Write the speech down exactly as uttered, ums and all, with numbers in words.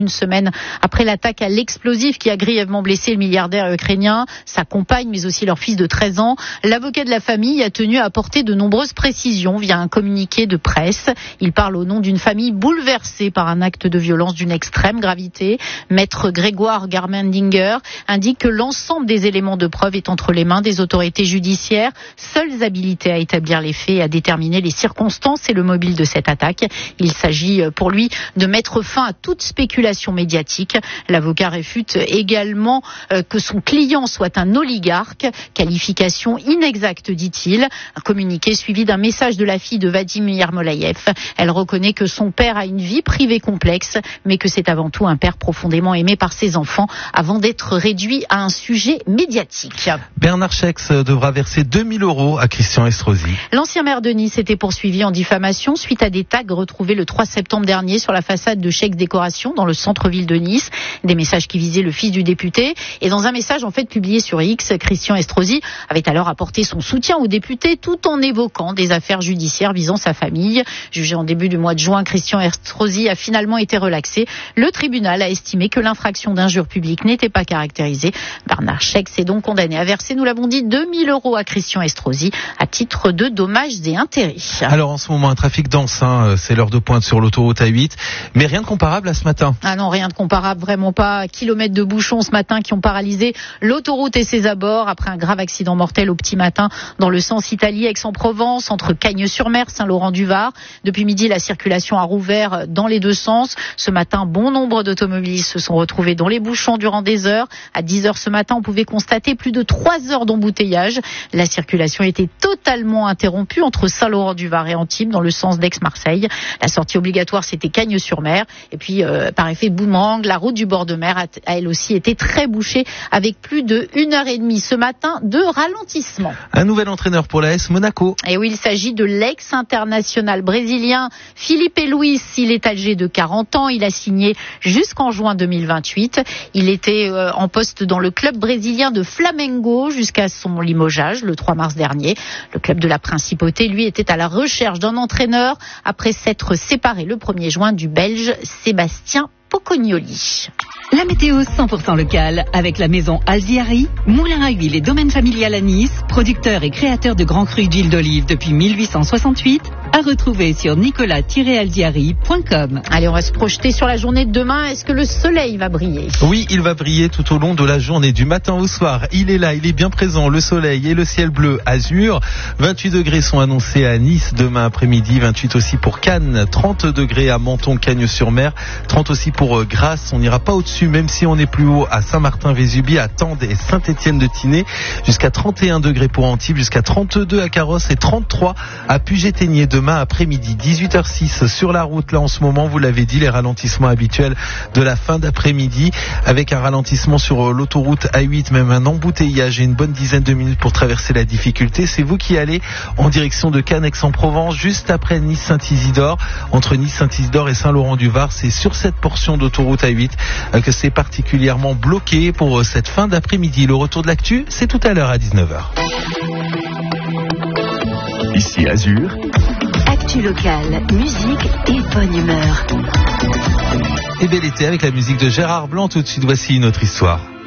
Une semaine après l'attaque à l'explosif qui a grièvement blessé le milliardaire ukrainien, sa compagne mais aussi leur fils de treize ans, l'avocat de la famille a tenu à apporter de nombreuses précisions via un communiqué de presse. Il parle au nom d'une famille bouleversée par un acte de violence d'une extrême gravité. Maître Grégoire Garmendinger indique que l'ensemble des éléments de preuve est entre les mains des autorités judiciaires, seules habilitées à établir les faits et à déterminer les circonstances et le mobile de cette attaque. Il s'agit pour lui de mettre fin à toute spéculation médiatique. L'avocat réfute également euh, que son client soit un oligarque, qualification inexacte, dit-il. Un communiqué suivi d'un message de la fille de Vadim Yermolayev. Elle reconnaît que son père a une vie privée complexe, mais que c'est avant tout un père profondément aimé par ses enfants, avant d'être réduit à un sujet médiatique. Bernard Schex devra verser deux mille euros à Christian Estrosi. L'ancien maire de Nice était poursuivi en diffamation suite à des tags retrouvés le trois septembre dernier sur la façade de Schex Décoration dans le centre-ville de Nice, des messages qui visaient le fils du député. Et dans un message en fait publié sur X, Christian Estrosi avait alors apporté son soutien au député tout en évoquant des affaires judiciaires visant sa famille. Jugé en début du mois de juin, Christian Estrosi a finalement été relaxé. Le tribunal a estimé que l'infraction d'injure publique n'était pas caractérisée. Bernard Schex est donc condamné à verser, nous l'avons dit, deux mille euros à Christian Estrosi à titre de dommages et intérêts. Alors en ce moment, un trafic dense, hein, c'est l'heure de pointe sur l'autoroute A huit, mais rien de comparable à ce matin. Ah non, rien de comparable, vraiment pas. Kilomètres de bouchons ce matin qui ont paralysé l'autoroute et ses abords après un grave accident mortel au petit matin dans le sens Italie-Aix-en-Provence entre Cagnes-sur-Mer, Saint-Laurent-du-Var. Depuis midi, la circulation a rouvert dans les deux sens. Ce matin, bon nombre d'automobilistes se sont retrouvés dans les bouchons durant des heures. À dix heures ce matin, on pouvait constater plus de trois heures d'embouteillage. La circulation était totalement interrompue entre Saint-Laurent-du-Var et Antibes dans le sens d'Aix-Marseille. La sortie obligatoire, c'était Cagnes-sur-Mer. Et puis, euh, par effet boomerang, la route du bord de mer a, a elle aussi été très bouchée avec plus de une heure et demie ce matin de ralentissement. Un nouvel entraîneur pour l'A S Monaco. Et oui, il s'agit de l'ex-international brésilien Filipe Luis. Il est âgé de quarante ans. Il a signé jusqu'en juin deux mille vingt-huit. Il était euh, en poste dans le club brésilien de Flamengo jusqu'à son limogeage le trois mars dernier. Le club de la Principauté, lui, était à la recherche d'un entraîneur après s'être séparé le premier juin du Belge Sébastien Pocognoli. La météo cent pour cent locale avec la maison Alziari, moulin à huile et domaine familial à Nice, producteur et créateur de grands crus d'huile d'olive depuis mille huit cent soixante-huit, à retrouver sur nicolas tiret alziari point com. Allez, on va se projeter sur la journée de demain. Est-ce que le soleil va briller ? Oui, il va briller tout au long de la journée, du matin au soir. Il est là, il est bien présent, le soleil et le ciel bleu azur. vingt-huit degrés sont annoncés à Nice demain après-midi, vingt-huit aussi pour Cannes, trente degrés à Menton, Cagnes-sur-Mer, trente aussi pour Grasse. On n'ira pas au-dessus, même si on est plus haut à Saint-Martin-Vésubie, à Tende et Saint-Étienne-de-Tinée, jusqu'à trente et un degrés pour Antibes, jusqu'à trente-deux à Carrosse et trente-trois à Puget-Théniers demain après-midi. dix-huit heures six sur la route, là en ce moment, vous l'avez dit, les ralentissements habituels de la fin d'après-midi, avec un ralentissement sur l'autoroute A huit, même un embouteillage et une bonne dizaine de minutes pour traverser la difficulté. C'est vous qui allez en direction de Cannes, Aix-en-Provence, juste après Nice-Saint-Isidore. Entre Nice-Saint-Isidore et Saint-Laurent-du-Var, c'est sur cette portion d'autoroute A huit que c'est particulièrement bloqué pour cette fin d'après-midi. Le retour de l'actu, c'est tout à l'heure à dix-neuf heures. Ici Azur. Actu locale, musique et bonne humeur. Et bel été avec la musique de Gérard Blanc. Tout de suite, voici une autre histoire.